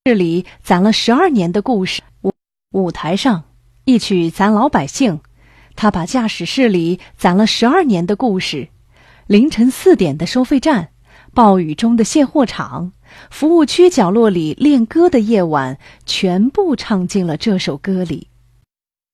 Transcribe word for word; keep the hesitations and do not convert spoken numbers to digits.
市里攒了十二年的故事。舞舞台上，一曲咱老百姓，他把驾驶室里攒了十二年的故事，凌晨四点的收费站，暴雨中的卸货场，服务区角落里练歌的夜晚，全部唱进了这首歌里。